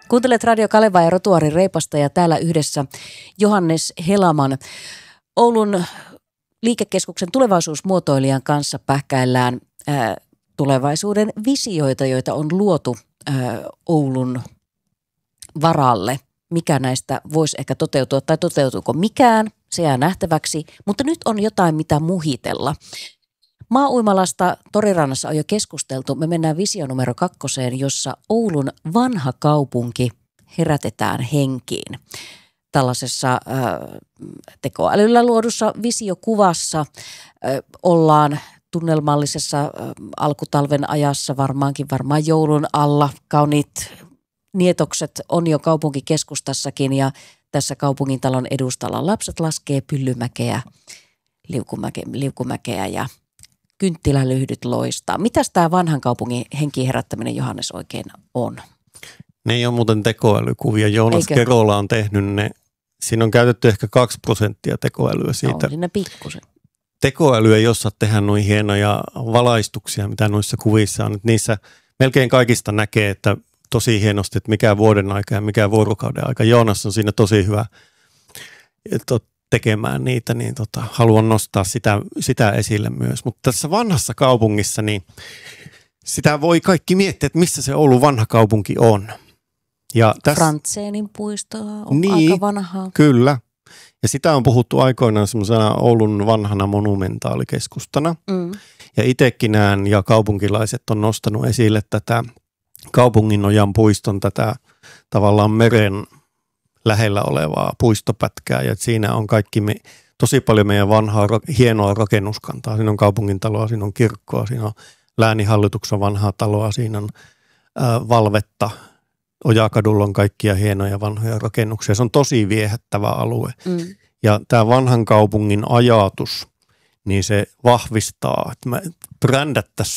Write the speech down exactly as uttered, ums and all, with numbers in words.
Kuuntelet Radio Kaleva ja Rotuari Reipasta ja täällä yhdessä Johannes Helaman. Oulun liikekeskuksen tulevaisuusmuotoilijan kanssa pähkäillään ää, tulevaisuuden visioita, joita on luotu ää, Oulun varalle. Mikä näistä voisi ehkä toteutua tai toteutuuko mikään, se jää nähtäväksi, mutta nyt on jotain mitä muhitella. Maa-uimalasta Torirannassa on jo keskusteltu. Me mennään visio numero kakkoseen, jossa Oulun vanha kaupunki herätetään henkiin. Tällaisessa äh, tekoälyllä luodussa visiokuvassa äh, ollaan tunnelmallisessa äh, alkutalven ajassa, varmaankin varmaan joulun alla. Kauniit nietokset on jo kaupunkikeskustassakin ja tässä kaupungintalon edustalla lapset laskee pyllymäkeä, liukumäkeä, liukumäkeä ja kynttilälyhdyt loistaa. Mitäs tämä vanhan kaupungin henkiin herättäminen, Johannes, oikein on? Ne ei ole muuten tekoälykuvia. Joonas Eikö? Kerola on tehnyt ne. Siinä on käytetty ehkä kaksi prosenttia tekoälyä siitä. No, siinä pikkusen. Tekoäly ei osaa tehdä noin hienoja valaistuksia, mitä noissa kuvissa on. Niissä melkein kaikista näkee, että tosi hienosti, että mikä vuoden aika ja mikä vuorokauden aika. Joonas on siinä tosi hyvä tekemään niitä, niin tota, haluan nostaa sitä, sitä esille myös. Mutta tässä vanhassa kaupungissa, niin sitä voi kaikki miettiä, että missä se Oulun vanha kaupunki on. Ja tässä, Frantseenin puisto on niin, aika vanha. Kyllä. Ja sitä on puhuttu aikoinaan semmoisena Oulun vanhana monumentaalikeskustana. Mm. Ja itsekin näen ja kaupunkilaiset on nostanut esille tätä Kaupunginojan puiston tätä tavallaan meren lähellä olevaa puistopätkää. Ja siinä on kaikki me, tosi paljon meidän vanhaa hienoa rakennuskantaa. Siinä on kaupungintaloa, siinä on kirkkoa, siinä on lääninhallituksen vanhaa taloa, siinä on ää, valvetta. Ojakadulla on kaikkia hienoja vanhoja rakennuksia. Se on tosi viehättävä alue. Mm. Ja tämä vanhan kaupungin ajatus, niin se vahvistaa, että me brändättäisiin